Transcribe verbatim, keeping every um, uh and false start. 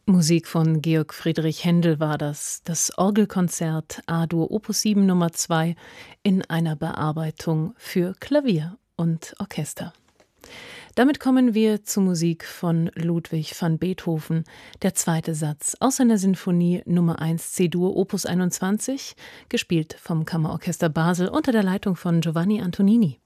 Musik von Georg Friedrich Händel war das, das Orgelkonzert A-Dur Opus sieben Nummer zwei in einer Bearbeitung für Klavier und Orchester. Damit kommen wir zu Musik von Ludwig van Beethoven, der zweite Satz aus seiner Sinfonie Nummer eins C-Dur Opus einundzwanzig, gespielt vom Kammerorchester Basel unter der Leitung von Giovanni Antonini.